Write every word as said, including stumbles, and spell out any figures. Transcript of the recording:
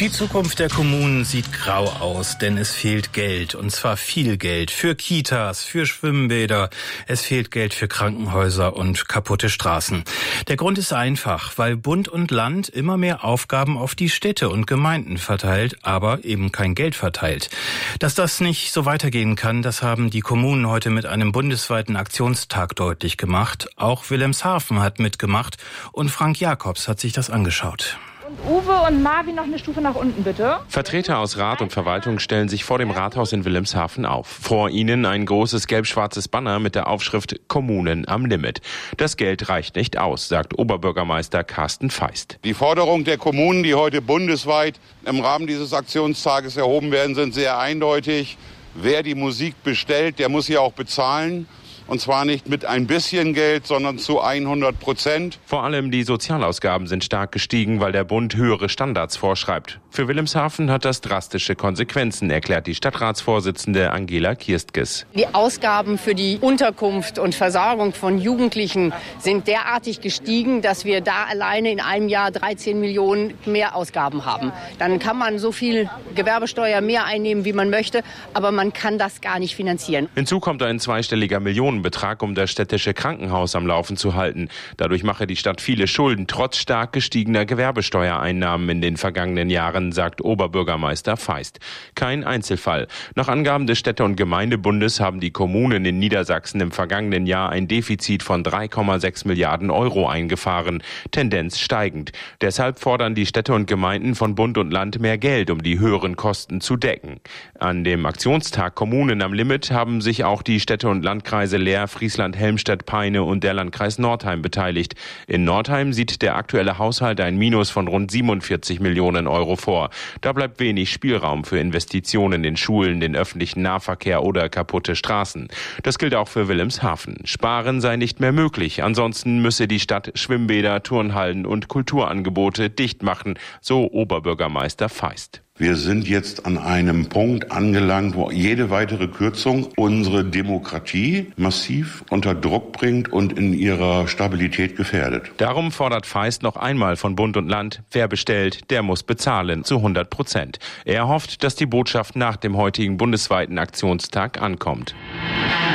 Die Zukunft der Kommunen sieht grau aus, denn es fehlt Geld, und zwar viel Geld für Kitas, für Schwimmbäder. Es fehlt Geld für Krankenhäuser und kaputte Straßen. Der Grund ist einfach, weil Bund und Land immer mehr Aufgaben auf die Städte und Gemeinden verteilt, aber eben kein Geld verteilt. Dass das nicht so weitergehen kann, das haben die Kommunen heute mit einem bundesweiten Aktionstag deutlich gemacht. Auch Wilhelmshaven hat mitgemacht und Frank Jakobs hat sich das angeschaut. Uwe und Marvin, noch eine Stufe nach unten, bitte. Vertreter aus Rat und Verwaltung stellen sich vor dem Rathaus in Wilhelmshaven auf. Vor ihnen ein großes gelb-schwarzes Banner mit der Aufschrift Kommunen am Limit. Das Geld reicht nicht aus, sagt Oberbürgermeister Carsten Feist. Die Forderungen der Kommunen, die heute bundesweit im Rahmen dieses Aktionstages erhoben werden, sind sehr eindeutig. Wer die Musik bestellt, der muss sie auch bezahlen. Und zwar nicht mit ein bisschen Geld, sondern zu hundert Prozent. Vor allem die Sozialausgaben sind stark gestiegen, weil der Bund höhere Standards vorschreibt. Für Wilhelmshaven hat das drastische Konsequenzen, erklärt die Stadtratsvorsitzende Angela Kirstges. Die Ausgaben für die Unterkunft und Versorgung von Jugendlichen sind derartig gestiegen, dass wir da alleine in einem Jahr dreizehn Millionen mehr Ausgaben haben. Dann kann man so viel Gewerbesteuer mehr einnehmen, wie man möchte, aber man kann das gar nicht finanzieren. Hinzu kommt ein zweistelliger Millionenbetrag, um das städtische Krankenhaus am Laufen zu halten. Dadurch mache die Stadt viele Schulden, trotz stark gestiegener Gewerbesteuereinnahmen in den vergangenen Jahren, sagt Oberbürgermeister Feist. Kein Einzelfall. Nach Angaben des Städte- und Gemeindebundes haben die Kommunen in Niedersachsen im vergangenen Jahr ein Defizit von drei Komma sechs Milliarden Euro eingefahren. Tendenz steigend. Deshalb fordern die Städte und Gemeinden von Bund und Land mehr Geld, um die höheren Kosten zu decken. An dem Aktionstag Kommunen am Limit haben sich auch die Städte und Landkreise Leer, Friesland, Helmstedt, Peine und der Landkreis Nordheim beteiligt. In Nordheim sieht der aktuelle Haushalt ein Minus von rund siebenundvierzig Millionen Euro vor. Da bleibt wenig Spielraum für Investitionen in Schulen, den öffentlichen Nahverkehr oder kaputte Straßen. Das gilt auch für Wilhelmshaven. Sparen sei nicht mehr möglich. Ansonsten müsse die Stadt Schwimmbäder, Turnhallen und Kulturangebote dicht machen, so Oberbürgermeister Feist. Wir sind jetzt an einem Punkt angelangt, wo jede weitere Kürzung unsere Demokratie massiv unter Druck bringt und in ihrer Stabilität gefährdet. Darum fordert Feist noch einmal von Bund und Land, wer bestellt, der muss bezahlen, zu hundert Prozent. Er hofft, dass die Botschaft nach dem heutigen bundesweiten Aktionstag ankommt.